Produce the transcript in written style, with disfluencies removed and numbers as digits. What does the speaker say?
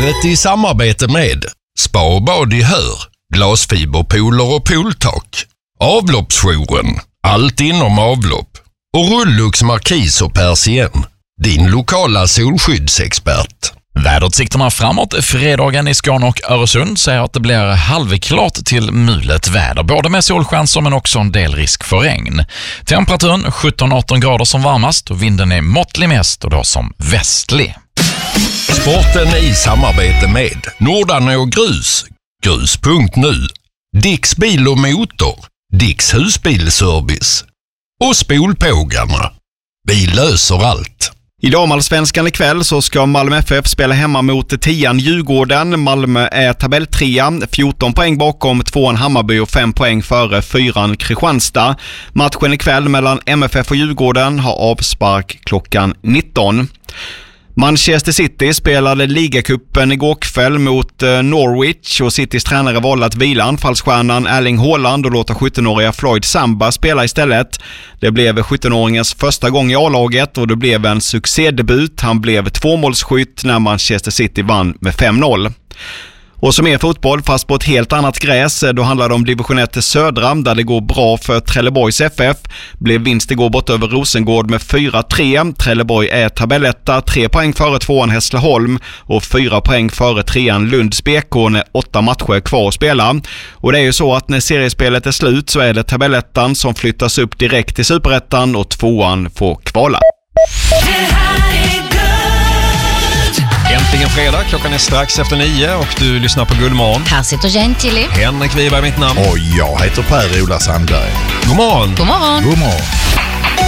Vädret i samarbete med Spa och bad i Hör, glasfiberpooler och pooltak, avloppsjouren, allt inom avlopp och Rullux Markis och Persien, din lokala solskyddsexpert. Väderutsikterna framåt fredagen i Skåne och Öresund säger att det blir halvklart till mulet väder, både med solchanser men också en del risk för regn. Temperaturen 17-18 grader som varmast och vinden är måttlig mest och då som västlig. Sporten i samarbete med Nordarne och Grus, grus.nu, Dicks bil och motor, Dicks husbilservice och Spolpågarna. Vi löser allt. I damallsvenskan ikväll så ska Malmö FF spela hemma mot 10:an Djurgården. Malmö är tabelltrea, 14 poäng bakom 2:an Hammarby och 5 poäng före 4:an Kristianstad. Matchen ikväll mellan MFF och Djurgården har avspark klockan 19. Manchester City spelade ligacupen igår kväll mot Norwich och Citys tränare valde att vila anfallsstjärnan Erling Haaland och låta 17-åriga Floyd Samba spela istället. Det blev 17-åringens första gång i A-laget och det blev en succédebut. Han blev 2-målsskytt när Manchester City vann med 5-0. Och som är fotboll fast på ett helt annat gräs, då handlar det om division 1 södra där det går bra för Trelleborgs FF. Blev vinst igår bort över Rosengård med 4-3. Trelleborg är tabelletta, 3 poäng före 2:an Hässleholm och 4 poäng före 3:an Lunds BK när 8 matcher kvar att spela. Och det är ju så att när seriespelet är slut så är det tabellettan som flyttas upp direkt till Superettan och 2:an får kvala. Äntligen fredag, klockan är strax efter 9 och du lyssnar på Guldmorgon. Här sitter Gentili. Henrik Wiberg mitt namn. Och jag heter Per-Ola Sandberg. God morgon. God morgon. God morgon.